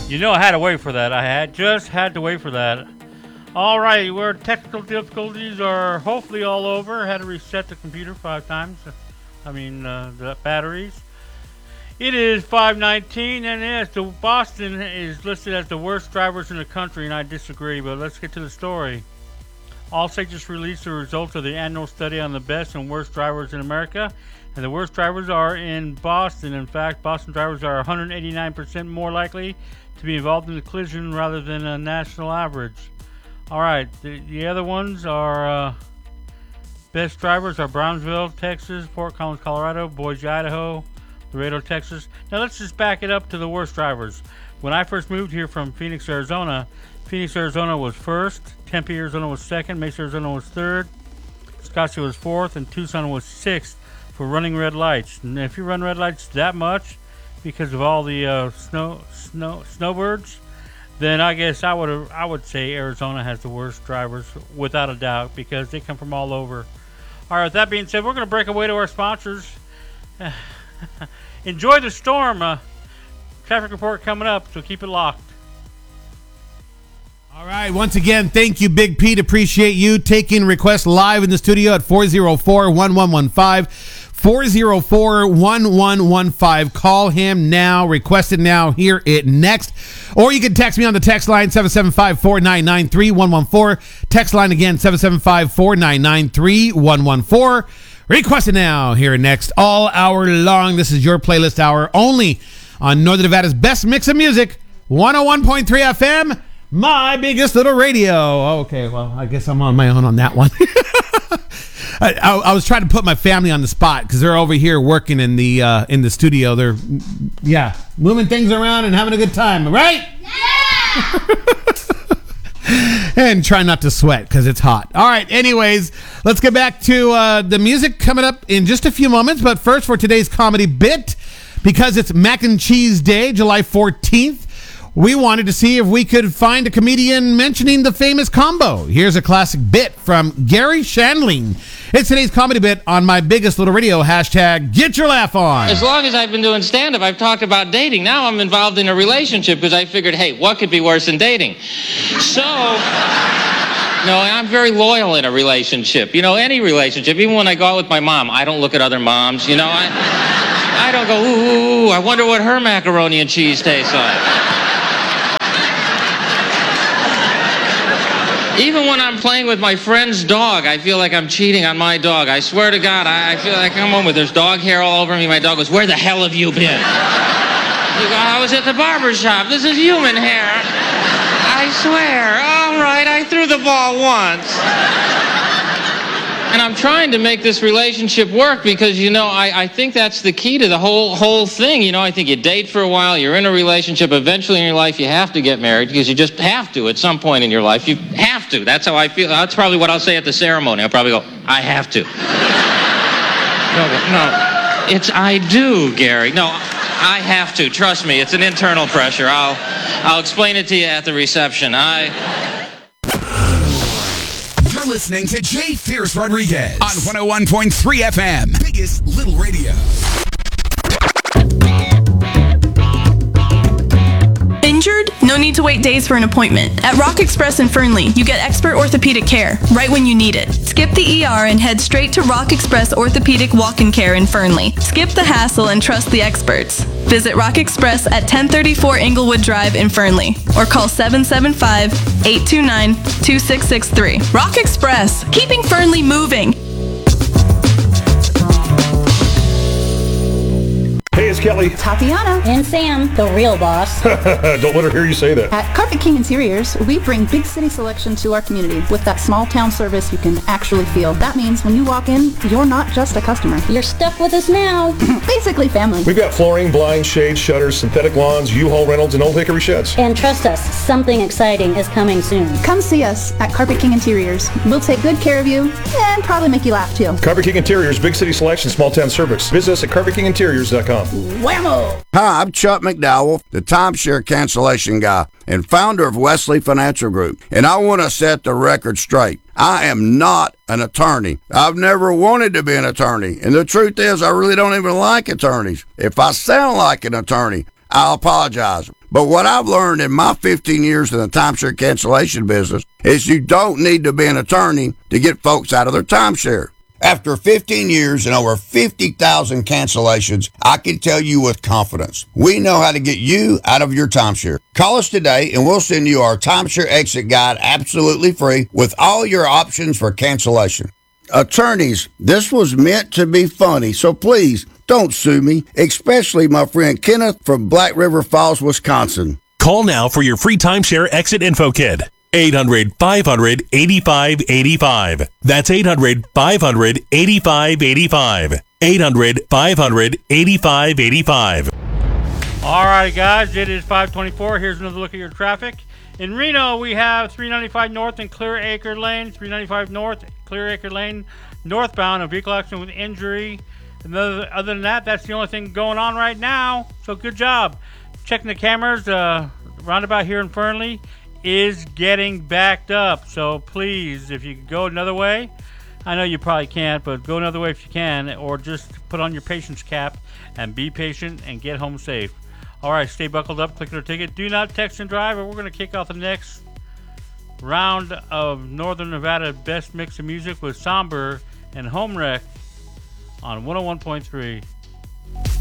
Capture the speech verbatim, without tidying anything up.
You know I had to wait for that. I had just had to wait for that. All right, where technical difficulties are hopefully all over. I had to reset the computer five times. I mean, uh, the batteries. It is five nineteen, and yes, the Boston is listed as the worst drivers in the country, and I disagree, but let's get to the story. Allstate just released the results of the annual study on the best and worst drivers in America, and the worst drivers are in Boston. In fact, Boston drivers are one hundred eighty-nine percent more likely to be involved in a collision rather than a national average. All right, the, the other ones are uh, best drivers are Brownsville, Texas, Fort Collins, Colorado, Boise, Idaho, Laredo, Texas. Now let's just back it up to the worst drivers. When I first moved here from Phoenix, Arizona, Phoenix, Arizona was first, Tempe, Arizona was second, Mesa, Arizona was third, Scottsdale was fourth, and Tucson was sixth for running red lights. And if you run red lights that much because of all the uh, snow, snow, snowbirds, then I guess I would I would say Arizona has the worst drivers without a doubt because they come from all over. All right, with that being said, we're going to break away to our sponsors. Enjoy the storm. Uh, traffic report coming up, so keep it locked. All right, once again, thank you, Big Pete. Appreciate you taking requests live in the studio at four oh four, one one one five. four oh four, one one one five. Call him now. Request it now. Hear it next. Or you can text me on the text line, seven seven five, four nine nine, three one one four. Text line again, seven seven five, four nine nine, three one one four. Request it now. Hear it next. All hour long. This is your playlist hour only on Northern Nevada's best mix of music, one oh one point three F M, my biggest little radio. Okay, well, I guess I'm on my own on that one. I, I, I was trying to put my family on the spot because they're over here working in the uh, in the studio. They're, yeah, moving things around and having a good time, right? Yeah! And try not to sweat because it's hot. All right, anyways, let's get back to uh, the music coming up in just a few moments. But first, for today's comedy bit, because it's Mac and Cheese Day, July fourteenth, we wanted to see if we could find a comedian mentioning the famous combo. Here's a classic bit from Gary Shandling. It's today's comedy bit on my biggest little radio, hashtag Get Your Laugh On. As long as I've been doing stand-up, I've talked about dating. Now I'm involved in a relationship because I figured, hey, what could be worse than dating? So, no, I'm very loyal in a relationship. You know, any relationship. Even when I go out with my mom, I don't look at other moms. You know, I, I don't go, ooh, ooh, ooh, I wonder what her macaroni and cheese tastes like. Even when I'm playing with my friend's dog, I feel like I'm cheating on my dog. I swear to God, I, I feel like I come home with there's dog hair all over me. My dog goes, where the hell have you been? You go, I was at the barber shop. This is human hair. I swear. All right, I threw the ball once. And I'm trying to make this relationship work because, you know, I, I think that's the key to the whole whole thing. You know, I think you date for a while, you're in a relationship, eventually in your life you have to get married because you just have to at some point in your life. You have to. That's how I feel. That's probably what I'll say at the ceremony. I'll probably go, I have to. No, no, it's I do, Gary. No, I have to. Trust me, it's an internal pressure. I'll, I'll explain it to you at the reception. I... Listening to Jay Fierce Rodriguez on one oh one point three F M, biggest little radio. Injured? No need to wait days for an appointment. At Rock Express in Fernley, you get expert orthopedic care right when you need it. Skip the E R and head straight to Rock Express Orthopedic Walk-in Care in Fernley. Skip the hassle and trust the experts. Visit Rock Express at ten thirty-four Inglewood Drive in Fernley or call seven seven five, eight two nine, two six six three. Rock Express, keeping Fernley moving. Hey, it's Kelly. Tatiana. And Sam, the real boss. Don't let her hear you say that. At Carpet King Interiors, we bring big city selection to our community with that small town service you can actually feel. That means when you walk in, you're not just a customer. You're stuck with us now. Basically family. We've got flooring, blinds, shades, shutters, synthetic lawns, U-Haul rentals, and Old Hickory sheds. And trust us, something exciting is coming soon. Come see us at Carpet King Interiors. We'll take good care of you and probably make you laugh too. Carpet King Interiors, big city selection, small town service. Visit us at carpet king interiors dot com. Whammo! Hi, I'm Chuck McDowell, the timeshare cancellation guy and founder of Wesley Financial Group, and I want to set the record straight. I am not an attorney. I've never wanted to be an attorney, and the truth is I really don't even like attorneys. If I sound like an attorney, I apologize. But what I've learned in my fifteen years in the timeshare cancellation business is you don't need to be an attorney to get folks out of their timeshare. After fifteen years and over fifty thousand cancellations, I can tell you with confidence, we know how to get you out of your timeshare. Call us today and we'll send you our timeshare exit guide absolutely free with all your options for cancellation. Attorneys, this was meant to be funny, so please don't sue me, especially my friend Kenneth from Black River Falls, Wisconsin. Call now for your free timeshare exit info kit. eight hundred, five hundred, eighty-five eighty-five. That's eight hundred, five hundred, eighty-five eighty-five. eight hundred, five hundred, eighty-five eighty-five. All right, guys, it is five twenty-four. Here's another look at your traffic. In Reno, we have three ninety-five North and Clear Acre Lane. three ninety-five North, Clear Acre Lane, northbound, a vehicle accident with injury. And other, other than that, that's the only thing going on right now. So good job. Checking the cameras, uh, roundabout here in Fernley is getting backed up. So please, if you could go another way, I know you probably can't, but go another way if you can, or just put on your patience cap and be patient and get home safe. All right, stay buckled up, click your ticket. Do not text and drive, or we're going to kick off the next round of Northern Nevada best mix of music with Somber and Home Wreck on one oh one point three